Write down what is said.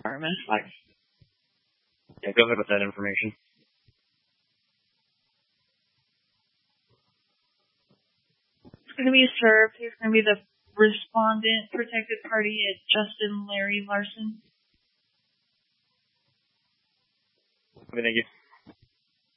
Department. Yeah, go ahead with that information. It's going to be served. He's going to be the respondent, protected party at Justin Larry Larson. Okay, thank you.